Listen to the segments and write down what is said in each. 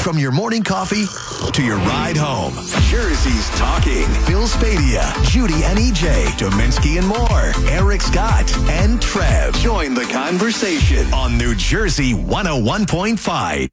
From your morning coffee to your ride home, Jersey's talking. Bill Spadia, Judy and EJ, Dominski and more, Eric Scott and Trev. Join the conversation on New Jersey 101.5.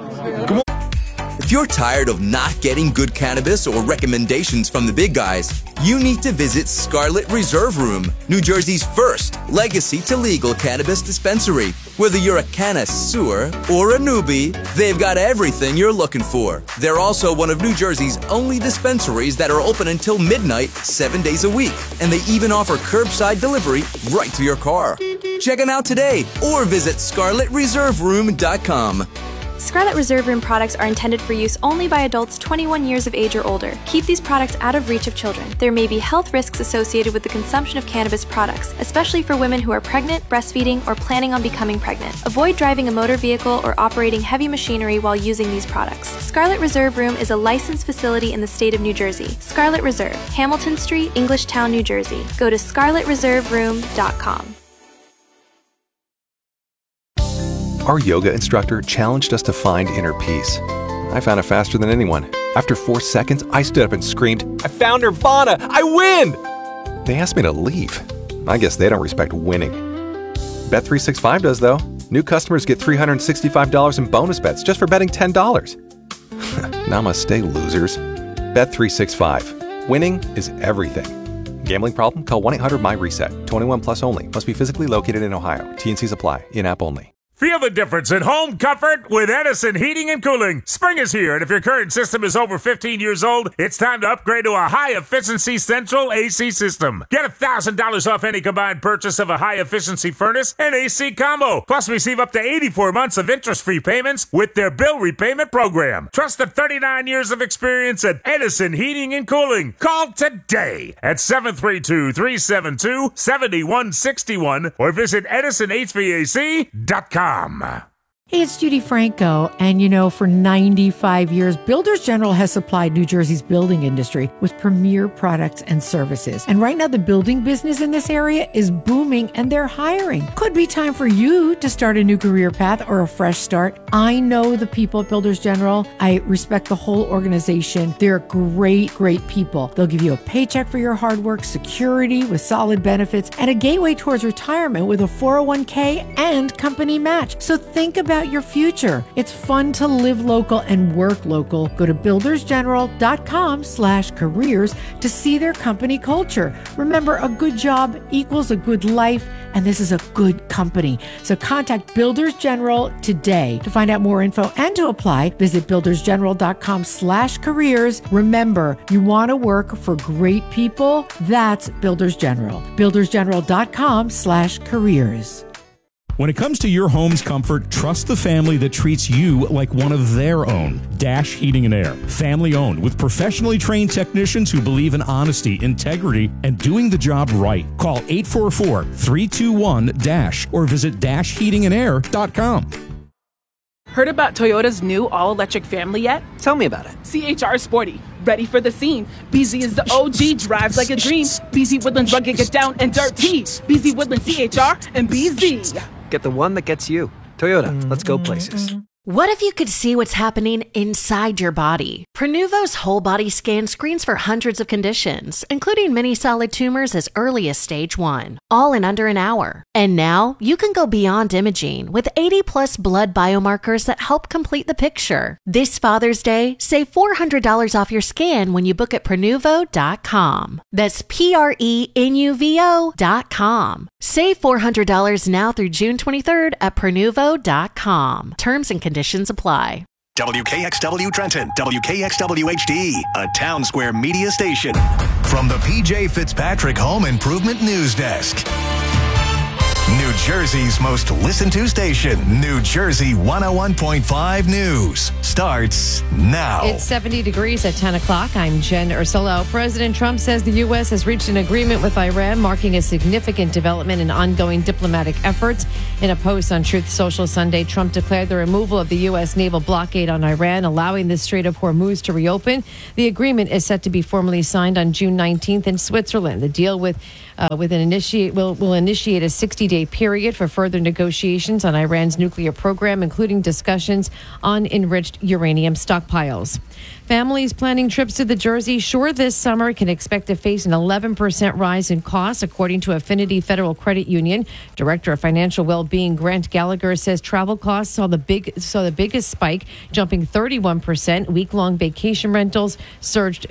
If you're tired of not getting good cannabis or recommendations from the big guys, you need to visit Scarlet Reserve Room, New Jersey's first legacy to legal cannabis dispensary. Whether you're a connoisseur or a newbie, they've got everything you're looking for. They're also one of New Jersey's only dispensaries that are open until midnight, 7 days a week. And they even offer curbside delivery right to your car. Check them out today or visit ScarletReserveRoom.com. Scarlet Reserve Room products are intended for use only by adults 21 years of age or older. Keep these products out of reach of children. There may be health risks associated with the consumption of cannabis products, especially for women who are pregnant, breastfeeding, or planning on becoming pregnant. Avoid driving a motor vehicle or operating heavy machinery while using these products. Scarlet Reserve Room is a licensed facility in the state of New Jersey. Scarlet Reserve, Hamilton Street, Englishtown, New Jersey. Go to ScarletReserveRoom.com. Our yoga instructor challenged us to find inner peace. I found it faster than anyone. After 4 seconds, I stood up and screamed, "I found Nirvana! I win!" They asked me to leave. I guess they don't respect winning. Bet365 does, though. New customers get $365 in bonus bets just for betting $10. Namaste, losers. Bet365. Winning is everything. Gambling problem? Call 1-800-MY-RESET. 21 plus only. Must be physically located in Ohio. T&Cs apply. In-app only. Feel the difference in home comfort with Edison Heating and Cooling. Spring is here, and if your current system is over 15 years old, it's time to upgrade to a high-efficiency central AC system. Get $1,000 off any combined purchase of a high-efficiency furnace and AC combo. Plus, receive up to 84 months of interest-free payments with their bill repayment program. Trust the 39 years of experience at Edison Heating and Cooling. Call today at 732-372-7161 or visit EdisonHVAC.com. Hey, it's Judy Franco, and for 95 years, Builders General has supplied New Jersey's building industry with premier products and services. And right now, the building business in this area is booming, and they're hiring. Could be time for you to start a new career path or a fresh start. I know the people at Builders General. I respect the whole organization. They're great, great people. They'll give you a paycheck for your hard work, security with solid benefits, and a gateway towards retirement with a 401k and company match. So think about your future. It's fun to live local and work local. Go to buildersgeneral.com/careers to see their company culture. Remember, a good job equals a good life, and this is a good company. So contact Builders General today. To find out more info and to apply, visit buildersgeneral.com/careers. Remember, you want to work for great people? That's Builders General. buildersgeneral.com/careers. When it comes to your home's comfort, trust the family that treats you like one of their own. Dash Heating and Air. Family owned with professionally trained technicians who believe in honesty, integrity, and doing the job right. Call 844-321-DASH or visit dashheatingandair.com. Heard about Toyota's new all-electric family yet? Tell me about it. CHR Sporty. Ready for the scene. BZ is the OG, drives like a dream. BZ Woodlands rugged, get down and dirty. BZ Woodlands, CHR, and BZ. Get the one that gets you. Toyota, let's go places. What if you could see what's happening inside your body? Prenuvo's whole body scan screens for hundreds of conditions, including many solid tumors as early as stage 1, all in under an hour. And now you can go beyond imaging with 80+ blood biomarkers that help complete the picture. This Father's Day, save $400 off your scan when you book at Prenuvo.com. That's Prenuvo.com. Save $400 now through June 23rd at Prenuvo.com. Terms and conditions apply. WKXW Trenton, WKXW HD, a Town Square media station. From the PJ Fitzpatrick Home Improvement News Desk. New Jersey's most listened to station, New Jersey 101.5 News, starts now. It's 70 degrees at 10 o'clock. I'm Jen Ursulo. President Trump says the U.S. has reached an agreement with Iran, marking a significant development in ongoing diplomatic efforts. In a post on Truth Social Sunday, Trump declared the removal of the U.S. naval blockade on Iran, allowing the Strait of Hormuz to reopen. The agreement is set to be formally signed on June 19th in Switzerland. The deal will initiate a 60-day period for further negotiations on Iran's nuclear program, including discussions on enriched uranium stockpiles. Families planning trips to the Jersey Shore this summer can expect to face an 11% rise in costs, according to Affinity Federal Credit Union. Director of Financial Wellbeing Grant Gallagher says travel costs saw the biggest spike, jumping 31%. Week-long vacation rentals surged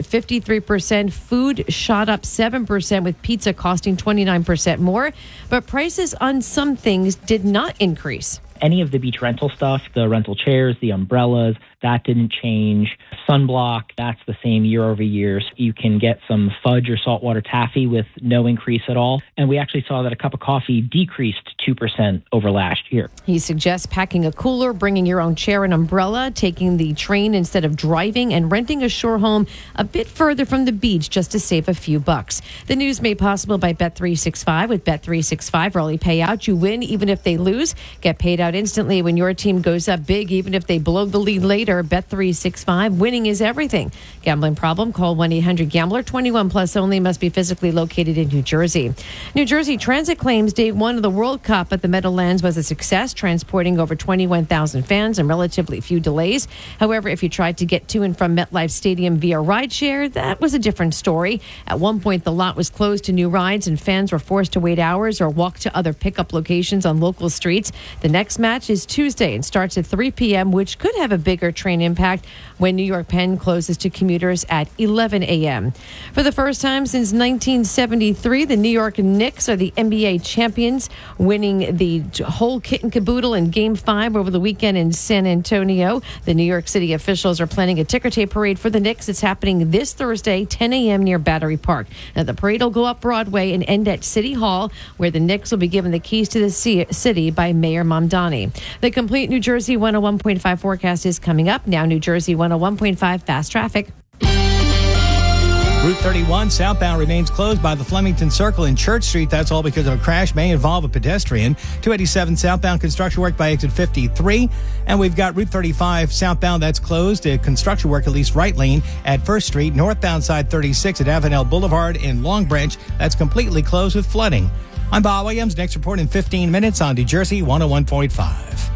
53%. Food shot up 7%, with pizza costing 29% more. But prices on some things did not increase. Any of the beach rental stuff, the rental chairs, the umbrellas, that didn't change. Sunblock, that's the same year over year. You can get some fudge or saltwater taffy with no increase at all. And we actually saw that a cup of coffee decreased 2% over last year. He suggests packing a cooler, bringing your own chair and umbrella, taking the train instead of driving, and renting a shore home a bit further from the beach just to save a few bucks. The news made possible by Bet365. With Bet365 early payout, you win even if they lose. Get paid out instantly when your team goes up big, even if they blow the lead later. Bet365, winning is everything. Gambling problem? Call 1-800-GAMBLER. 21 plus only. Must be physically located in New Jersey. New Jersey Transit claims day one of the World Cup at the Meadowlands was a success, transporting over 21,000 fans and relatively few delays. However, if you tried to get to and from MetLife Stadium via rideshare, that was a different story. At one point, the lot was closed to new rides and fans were forced to wait hours or walk to other pickup locations on local streets. The next match is Tuesday and starts at 3 p.m., which could have a bigger train impact when New York Penn closes to commuters at 11 a.m. For the first time since 1973, the New York Knicks are the NBA champions, winning the whole kit and caboodle in Game 5 over the weekend in San Antonio. The New York City officials are planning a ticker tape parade for the Knicks. It's happening this Thursday, 10 a.m. near Battery Park. Now, the parade will go up Broadway and end at City Hall, where the Knicks will be given the keys to the city by Mayor Mamdani. The complete New Jersey 101.5 forecast is coming up. Now, New Jersey 101.5 fast traffic. Route 31 southbound remains closed by the Flemington Circle in Church Street. That's all because of a crash may involve a pedestrian. 287 southbound construction work by exit 53. And we've got Route 35 southbound that's closed. Construction work at least right lane at 1st Street. Northbound side 36 at Avenel Boulevard in Long Branch. That's completely closed with flooding. I'm Bob Williams. Next report in 15 minutes on New Jersey 101.5.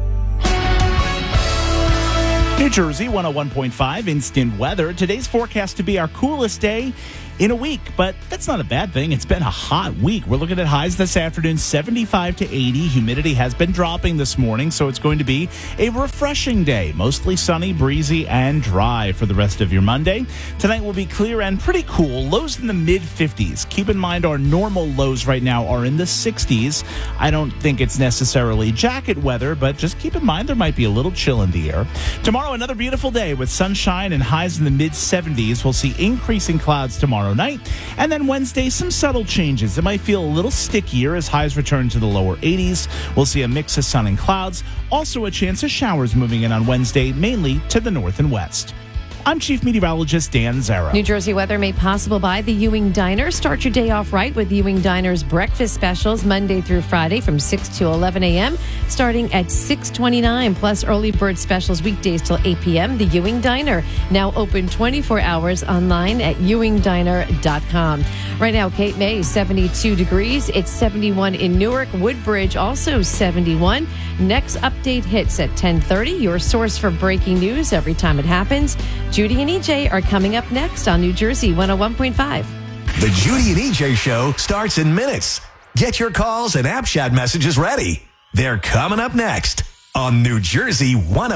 New Jersey 101.5 instant weather. Today's forecast to be our coolest day in a week, but that's not a bad thing. It's been a hot week. We're looking at highs this afternoon, 75 to 80. Humidity has been dropping this morning, so it's going to be a refreshing day. Mostly sunny, breezy, and dry for the rest of your Monday. Tonight will be clear and pretty cool. Lows in the mid-50s. Keep in mind our normal lows right now are in the 60s. I don't think it's necessarily jacket weather, but just keep in mind there might be a little chill in the air. Tomorrow, another beautiful day with sunshine and highs in the mid-70s. We'll see increasing clouds tomorrow night. And then Wednesday, some subtle changes. It might feel a little stickier as highs return to the lower 80s. We'll see a mix of sun and clouds. Also a chance of showers moving in on Wednesday, mainly to the north and west. I'm Chief Meteorologist Dan Zarrow. New Jersey weather made possible by the Ewing Diner. Start your day off right with Ewing Diner's breakfast specials Monday through Friday from 6 to 11 a.m. starting at $6.29, plus early bird specials weekdays till 8 p.m. The Ewing Diner, now open 24 hours online at ewingdiner.com. Right now, Cape May, 72 degrees. It's 71 in Newark. Woodbridge, also 71. Next update hits at 10:30. Your source for breaking news every time it happens. Judy and EJ are coming up next on New Jersey 101.5. The Judy and EJ Show starts in minutes. Get your calls and app chat messages ready. They're coming up next on New Jersey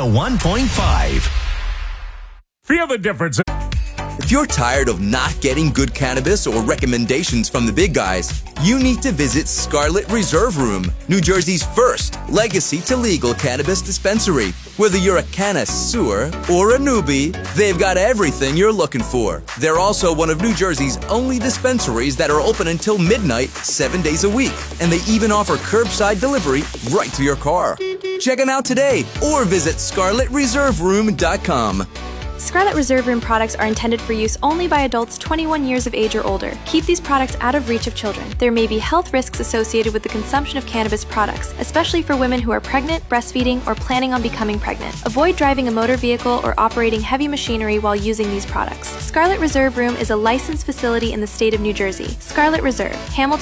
101.5. Feel the difference. If you're tired of not getting good cannabis or recommendations from the big guys, you need to visit Scarlet Reserve Room, New Jersey's first legacy to legal cannabis dispensary. Whether you're a connoisseur or a newbie, they've got everything you're looking for. They're also one of New Jersey's only dispensaries that are open until midnight, 7 days a week. And they even offer curbside delivery right to your car. Check them out today or visit scarletreserveroom.com. Scarlet Reserve Room products are intended for use only by adults 21 years of age or older. Keep these products out of reach of children. There may be health risks associated with the consumption of cannabis products, especially for women who are pregnant, breastfeeding, or planning on becoming pregnant. Avoid driving a motor vehicle or operating heavy machinery while using these products. Scarlet Reserve Room is a licensed facility in the state of New Jersey. Scarlet Reserve, Hamilton,